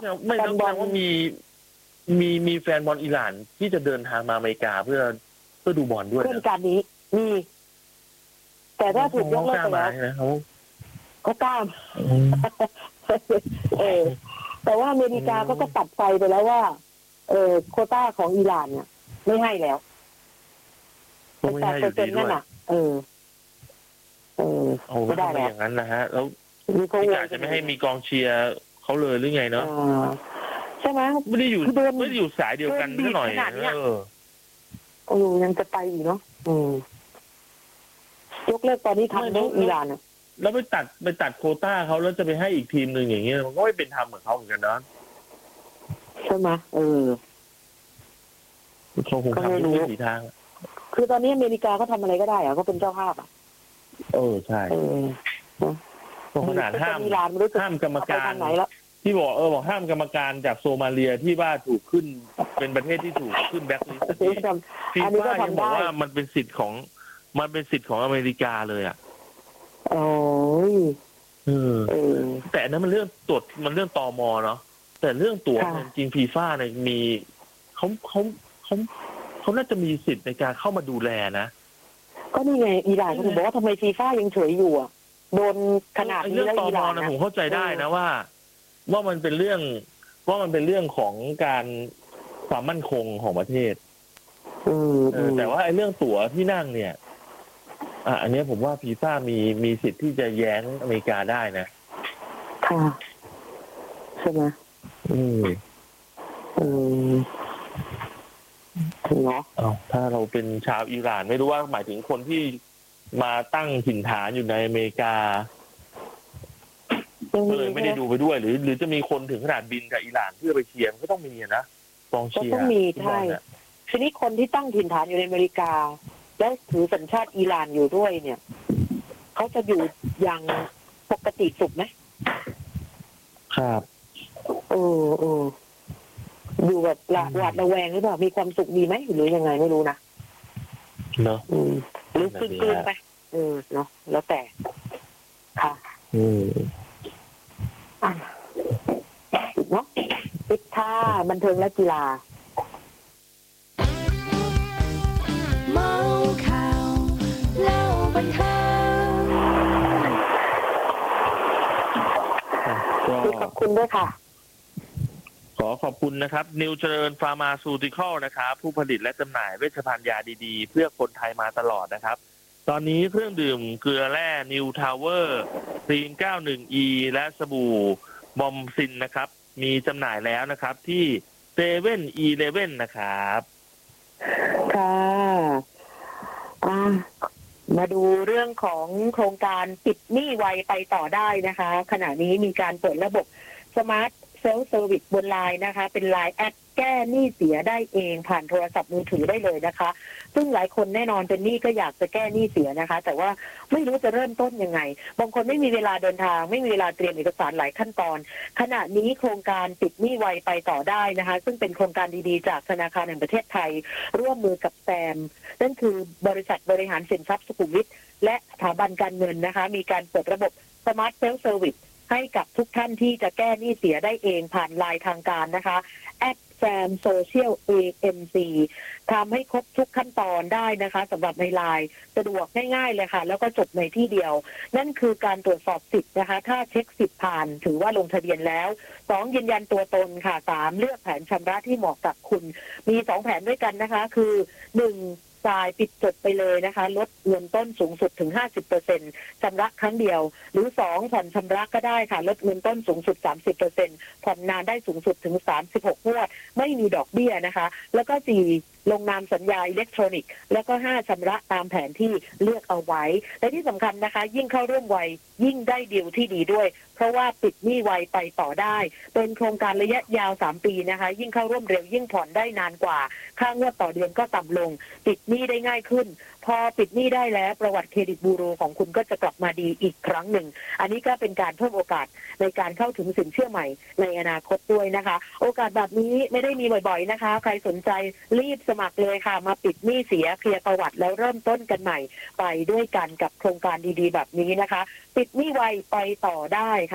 ไม่ต้องแปลว่ามีแฟนบอลอิหร่านที่จะเดินทางมาอเมริกาเพื่อดูบอลด้วยเพื่อการนี้มีแต่ถ้าถูกยกเลิกไปแล้วเขากล้าแต่ว่าอเมริกาก็ตัดไฟไปแล้วว่าโควต้าของอิหร่านเนี่ยไม่ให้แล้วแต่นั่นน่ะไม่ได้แล้วอย่างนั้นนะฮะแล้วพี่กาจะไม่ให้มีกองเชียร์เขาเลยหรือไงเนาะใช่ไหมไม่ได้อยู่สายเดียวกันนิดหน่อยยังจะไปอีกเนาะยกเลิกตอนนี้ทำในอิหร่านอ่ะแล้วไปตัดโควต้าเขาแล้วจะไปให้อีกทีมหนึ่งอย่างเงี้ยมันก็ไม่เป็นธรรมเหมือนเขาเหมือนกันนะใช่ไหมเขาคงทำทุกวิถีทางคือตอนนี้อเมริกาเขาทำอะไรก็ได้อะเขาเป็นเจ้าภาพอ่ะใช่ขนาดห้ามกรรมการที่บอกห้ามกรรมการจากโซมาเลียที่ว่าถูกขึ้นเป็นประเทศที่ถูกขึ้นแบ็คลิสต์ฟีฟ่ายังบอกว่ามันเป็นสิทธิ์ของอเมริกาเลยอ่ะแต่นั้นมันเรื่องตรวจมันเรื่องตม.เนาะแต่เรื่องตั๋วจริงฟีฟ่าเนี่ยมีเขาน่าจะมีสิทธิ์ในการเข้ามาดูแลนะก็นี่ไงอิหร่านเขาบอกว่าทำไมฟีฟ่ายังเฉยอยู่อ่ะโดนขนาดนี้แล้วอิหร่านนะผมเข้าใจได้นะว่ามันเป็นเรื่องของการความมั่นคงของประเทศแต่ว่าไอ้เรื่องตั๋วที่นั่งเนี่ยอันนี้ผมว่าฟีฟ่ามีสิทธิ์ที่จะแย้งอเมริกาได้นะค่ะใช่ไหมเนาะถ้าเราเป็นชาวอิหร่านไม่รู้ว่าหมายถึงคนที่มาตั้งถิ่นฐานอยู่ในอเมริกาก็เลยไม่ได้ดูไปด้วยหรือจะมีคนถึงขนาดบินกับอิหร่านเพื่อไปเชียร์ก็ต้องมีนะกองเชียร์ต้องมีใช่ทีนี้คนที่ตั้งถิ่นฐานอยู่ในอเมริกาแล้วถือสัญชาติอิหร่านอยู่ด้วยเนี่ยเขาจะอยู่อย่างปกติสุขไหมครับอยู่แบบหวาดระแวงหรือเปล่ามีความสุขดีไหมหรือยังไงไม่รู้นะเนาะหรือคืนไปเนาะแล้วแต่ค่ะเนาะปิดท่าบันเทิงและกีฬาเมาข่าวเล่าบันเทิงขอบคุณด้วยค่ะขอบคุณนะครับนิวเจริญฟาร์มาซูติคอลนะครับผู้ผลิตและจำหน่ายเวชภัณฑ์ยาดีๆเพื่อคนไทยมาตลอดนะครับตอนนี้เครื่องดื่มเกลือแร่นิวทาวเวอร์ซีน 91E และสบู่บอมซินนะครับมีจำหน่ายแล้วนะครับที่เซเว่น11นะครับค่ะมาดูเรื่องของโครงการปิดหนี้ไวไปต่อได้นะคะขณะนี้มีการเปิดระบบสมาร์ทเซลฟ์เซอร์วิสบนไลน์นะคะเป็นไลน์แอดแก้หนี้เสียได้เองผ่านโทรศัพท์มือถือได้เลยนะคะซึ่งหลายคนแน่นอนเป็นหนี้ก็อยากจะแก้หนี้เสียนะคะแต่ว่าไม่รู้จะเริ่มต้นยังไงบางคนไม่มีเวลาเดินทางไม่มีเวลาเตรียมเอกสารหลายขั้นตอนขณะนี้โครงการปิดหนี้ไวไปต่อได้นะคะซึ่งเป็นโครงการดีๆจากธนาคารแห่งประเทศไทยร่วมมือกับแซมนั่นคือบริษัทบริหารสินทรัพย์สุขุมวิทและสถาบันการเงินนะคะมีการเปิดระบบสมาร์ทเซลฟ์เซอร์วิสให้กับทุกท่านที่จะแก้หนี้เสียได้เองผ่านไลน์ทางการนะคะแซมโซเชียล AMC ทำให้ครบทุกขั้นตอนได้นะคะสำหรับในไลน์สะดวกง่ายๆเลยค่ะแล้วก็จบในที่เดียวนั่นคือการตรวจสอบสิทธิ์นะคะถ้าเช็คสิทธิ์ผ่านถือว่าลงทะเบียนแล้ว2ยืนยันตัวตนค่ะ3เลือกแผนชำระที่เหมาะกับคุณมี2แผนด้วยกันนะคะคือ1จ่ายปิดจบไปเลยนะคะลดเงินต้นสูงสุดถึง 50% ชำระครั้งเดียวหรือ2ผ่อนชำระก็ได้ค่ะลดเงินต้นสูงสุด 30% ผ่อนนานได้สูงสุดถึง36งวดไม่มีดอกเบี้ยนะคะแล้วก็4ลงนามสัญญาอิเล็กทรอนิกส์แล้วก็5ชำระตามแผนที่เลือกเอาไว้และที่สำคัญนะคะยิ่งเข้าร่วมไวยิ่งได้ดีลที่ดีด้วยเพราะว่าปิดหนี้ไวไปต่อได้เป็นโครงการระยะยาว3ปีนะคะยิ่งเข้าร่วมเร็วยิ่งผ่อนได้นานกว่าค่างวดต่อเดือนก็ต่ำลงปิดหนี้ได้ง่ายขึ้นพอปิดหนี้ได้แล้วประวัติเครดิตบูโรของคุณก็จะกลับมาดีอีกครั้งหนึ่งอันนี้ก็เป็นการเพิ่มโอกาสในการเข้าถึงสินเชื่อใหม่ในอนาคตด้วยนะคะโอกาสแบบนี้ไม่ได้มีบ่อยๆนะคะใครสนใจรีบสมัครเลยค่ะมาปิดหนี้เสียเคลียร์ประวัติแล้วเริ่มต้นกันใหม่ไปด้วยกันกับโครงการดีๆแบบนี้นะคะปิดหนี้ไวไปต่อได้ค่ะ